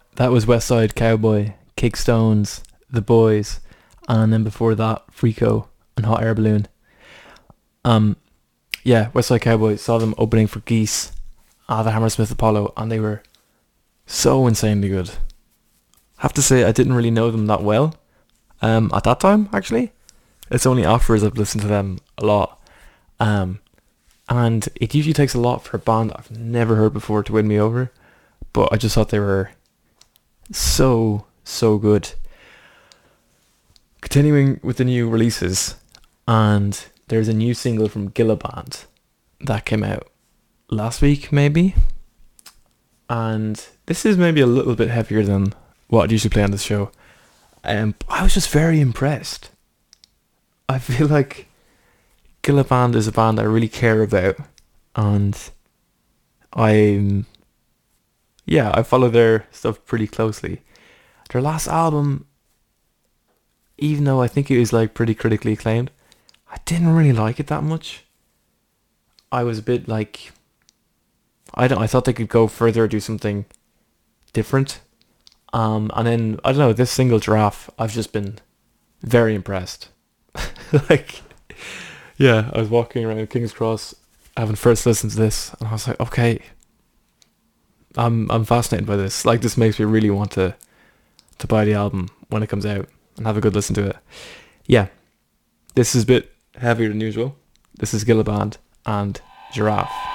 That was West Side Cowboy, Kickstones, The Boys, and then before that, Freako and Hot Air Balloon. Um, yeah, West Side Cowboy, saw them opening for Geese at the Hammersmith Apollo, and they were so insanely good. I have to say, I didn't really know them that well. At that time, actually, it's only afterwards I've listened to them a lot. Um, and it usually takes a lot for a band I've never heard before to win me over. But I just thought they were so good. Continuing with the new releases, and there's a new single from Gillaband that came out last week, maybe. And this is maybe a little bit heavier than what I'd usually play on this show. I was just very impressed. I feel like Gillaband is a band I really care about, and I'm I follow their stuff pretty closely. Their last album, even though I think it was like pretty critically acclaimed, I didn't really like it that much. I was a bit like I thought they could go further or do something different. And then I don't know, this single Giraffe, I've just been very impressed. Like, yeah, I was walking around King's Cross having first listen to this, and I was like, okay, I'm fascinated by this. Like, this makes me really want to buy the album when it comes out and have a good listen to it. Yeah, this is a bit heavier than usual. This is Gillaband and Giraffe.